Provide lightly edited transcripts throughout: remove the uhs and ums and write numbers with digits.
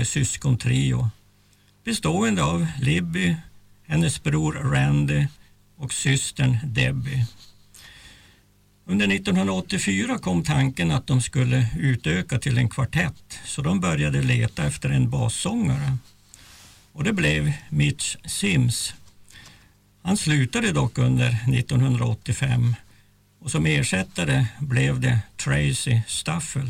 syskontrio bestående av Libby, hennes bror Randy och systern Debbie. Under 1984 kom tanken att de skulle utöka till en kvartett, så de började leta efter en bassångare. Och det blev Mitch Sims. Han slutade dock under 1985 och som ersättare blev det Tracy Staffel.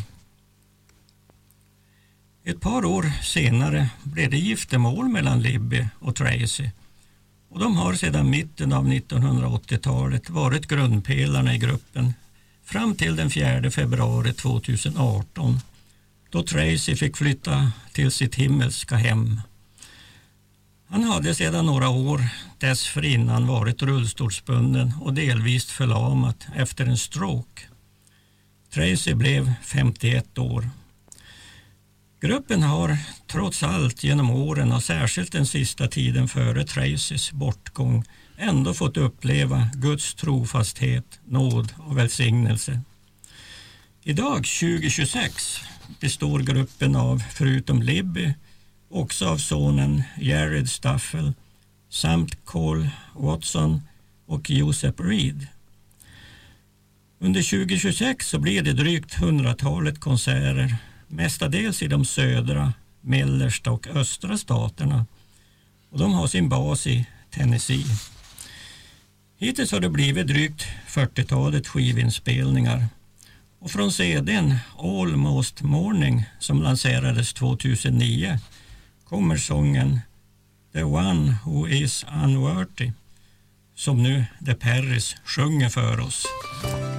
Ett par år senare blev det giftermål mellan Libby och Tracy och de har sedan mitten av 1980-talet varit grundpelarna i gruppen fram till den 4 februari 2018 då Tracy fick flytta till sitt himmelska hem. Han hade sedan några år dessförinnan varit rullstolsbunden och delvis förlamat efter en stroke. Tracy blev 51 år. Gruppen har trots allt genom åren och särskilt den sista tiden före Tracys bortgång ändå fått uppleva Guds trofasthet, nåd och välsignelse. Idag 2026 består gruppen av, förutom Libby, också av sonen Jared Staffel samt Cole Watson och Joseph Reed. Under 2026 så blir det drygt 100-talet konserter, mestadels i de södra, mellersta och östra staterna. Och de har sin bas i Tennessee. Hittills har det blivit drygt 40-talet skivinspelningar. Och från CD:n Almost Morning som lanserades 2009 kommer sången The One Who Is Unworthy som nu The Perrys sjunger för oss.